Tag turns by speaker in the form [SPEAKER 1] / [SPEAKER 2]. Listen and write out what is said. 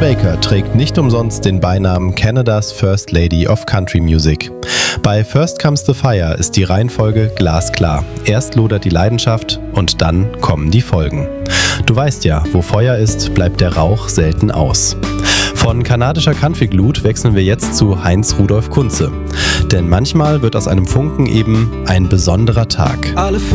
[SPEAKER 1] Baker trägt nicht umsonst den Beinamen Canadas First Lady of Country Music. Bei First Comes the Fire ist die Reihenfolge glasklar. Erst lodert die Leidenschaft und dann kommen die Folgen. Du weißt ja, wo Feuer ist, bleibt der Rauch selten aus. Von kanadischer Country-Glut wechseln wir jetzt zu Heinz Rudolf Kunze. Denn manchmal wird aus einem Funken eben ein besonderer Tag.